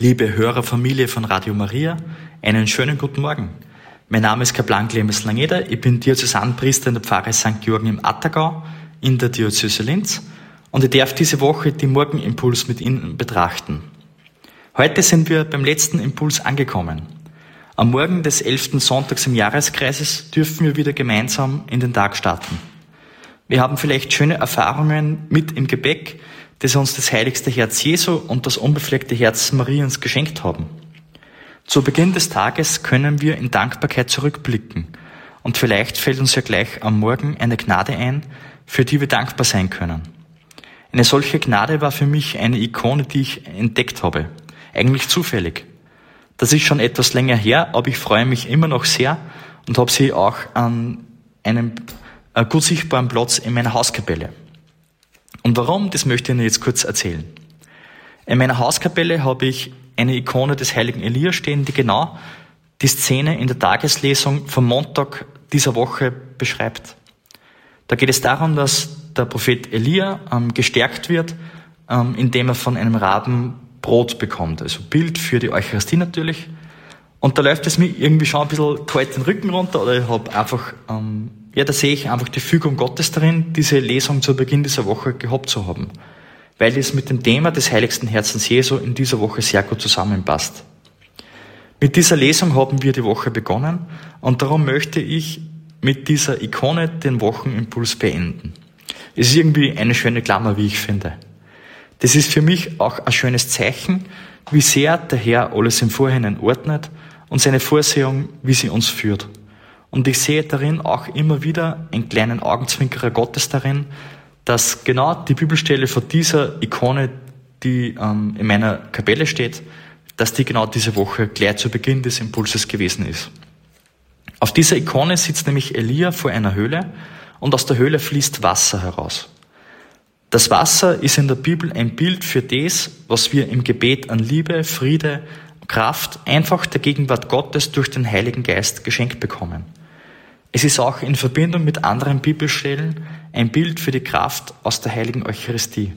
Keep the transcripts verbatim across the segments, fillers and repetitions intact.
Liebe Hörerfamilie von Radio Maria, einen schönen guten Morgen. Mein Name ist Kaplan Clemens Langeder, ich bin Diözesanpriester in der Pfarre Sankt Georgen im Attergau in der Diözese Linz und ich darf diese Woche die Morgenimpuls mit Ihnen betrachten. Heute sind wir beim letzten Impuls angekommen. Am Morgen des elften Sonntags im Jahreskreises dürfen wir wieder gemeinsam in den Tag starten. Wir haben vielleicht schöne Erfahrungen mit im Gepäck, das uns das heiligste Herz Jesu und das unbefleckte Herz Mariens geschenkt haben. Zu Beginn des Tages können wir in Dankbarkeit zurückblicken und vielleicht fällt uns ja gleich am Morgen eine Gnade ein, für die wir dankbar sein können. Eine solche Gnade war für mich eine Ikone, die ich entdeckt habe, eigentlich zufällig. Das ist schon etwas länger her, aber ich freue mich immer noch sehr und habe sie auch an einem gut sichtbaren Platz in meiner Hauskapelle. Und warum, das möchte ich Ihnen jetzt kurz erzählen. In meiner Hauskapelle habe ich eine Ikone des heiligen Elia stehen, die genau die Szene in der Tageslesung vom Montag dieser Woche beschreibt. Da geht es darum, dass der Prophet Elia ähm, gestärkt wird, ähm, indem er von einem Raben Brot bekommt. Also Bild für die Eucharistie natürlich. Und da läuft es mir irgendwie schon ein bisschen kalt den Rücken runter, oder ich habe einfach, ähm, ja, da sehe ich einfach die Fügung Gottes darin, diese Lesung zu Beginn dieser Woche gehabt zu haben. Weil es mit dem Thema des heiligsten Herzens Jesu in dieser Woche sehr gut zusammenpasst. Mit dieser Lesung haben wir die Woche begonnen und darum möchte ich mit dieser Ikone den Wochenimpuls beenden. Es ist irgendwie eine schöne Klammer, wie ich finde. Das ist für mich auch ein schönes Zeichen, wie sehr der Herr alles im Vorhinein ordnet und seine Vorsehung, wie sie uns führt. Und ich sehe darin auch immer wieder einen kleinen Augenzwinkerer Gottes darin, dass genau die Bibelstelle von dieser Ikone, die ähm, in meiner Kapelle steht, dass die genau diese Woche gleich zu Beginn des Impulses gewesen ist. Auf dieser Ikone sitzt nämlich Elia vor einer Höhle und aus der Höhle fließt Wasser heraus. Das Wasser ist in der Bibel ein Bild für das, was wir im Gebet an Liebe, Friede, Kraft, einfach der Gegenwart Gottes durch den Heiligen Geist geschenkt bekommen. Es ist auch in Verbindung mit anderen Bibelstellen ein Bild für die Kraft aus der heiligen Eucharistie.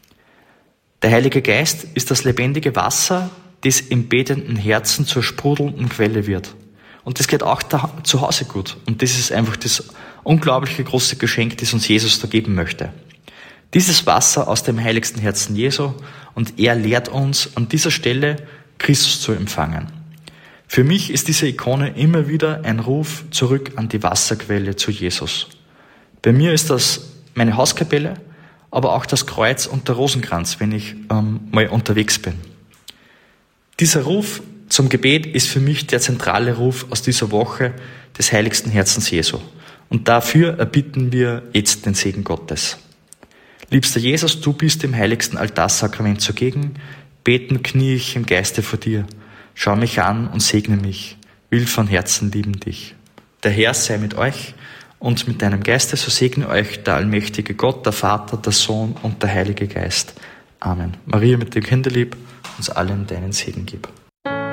Der Heilige Geist ist das lebendige Wasser, das im betenden Herzen zur sprudelnden Quelle wird. Und das geht auch da, zu Hause gut. Und das ist einfach das unglaubliche große Geschenk, das uns Jesus da geben möchte. Dieses Wasser aus dem heiligsten Herzen Jesu, und er lehrt uns an dieser Stelle, Christus zu empfangen. Für mich ist diese Ikone immer wieder ein Ruf zurück an die Wasserquelle zu Jesus. Bei mir ist das meine Hauskapelle, aber auch das Kreuz und der Rosenkranz, wenn ich ähm, mal unterwegs bin. Dieser Ruf zum Gebet ist für mich der zentrale Ruf aus dieser Woche des heiligsten Herzens Jesu. Und dafür erbitten wir jetzt den Segen Gottes. Liebster Jesus, du bist im heiligsten Altarsakrament zugegen. Beten knie ich im Geiste vor dir. Schau mich an und segne mich. Will von Herzen lieben dich. Der Herr sei mit euch und mit deinem Geiste, so segne euch der allmächtige Gott, der Vater, der Sohn und der Heilige Geist. Amen. Maria mit dem Kinderlieb uns allen deinen Segen gib.